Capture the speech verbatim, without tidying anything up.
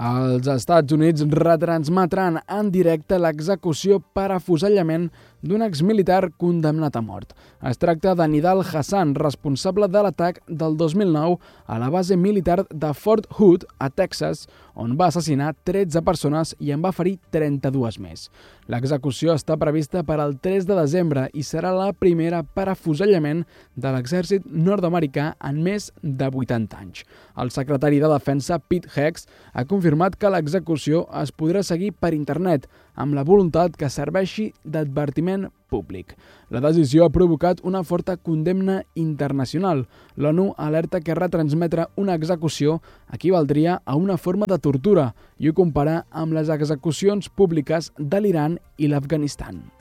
Els Estats Units retransmetran en directe l'execució per afusellament d'un exmilitar condemnat a mort. Es tracta de Nidal Hasan, responsable de l'atac del dos mil nou a la base militar de Fort Hood, a Texas, on va assassinar tretze persones i en va ferir trenta-dues més. L'execució està prevista per al tres de desembre i serà la primera per afusellament de l'exèrcit nord-americà en més de vuitanta anys. El secretari de Defensa, Pete Hegs, ha confirmat que l'execució es podrà seguir per internet, amb la voluntat que serveixi d'advertiment públic. La decisió ha provocat una forta condemna internacional. L'ONU alerta que retransmetre una execució equivaldria a una forma de tortura i ho compara amb les execucions públiques de l'Iran i l'Afganistan.